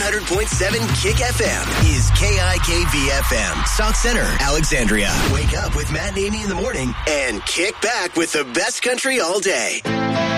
100.7 Kick FM is KIKV FM, Sauk Center, Alexandria. Wake up with Matt and Amy in the morning and kick back with the best country all day.